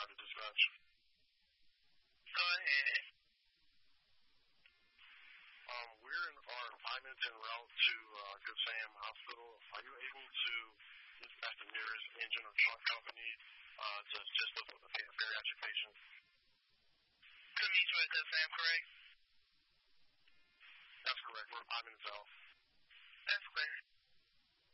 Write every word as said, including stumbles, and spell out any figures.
uh, to dispatch. Go ahead. Um, we're in our five minutes en route to uh, Good Sam Hospital. Are you able to dispatch the nearest engine or truck company uh, to assist us with a bariatric patient? Couldn't meet you at Good Sam, correct? That's correct. We're five minutes out. That's clear.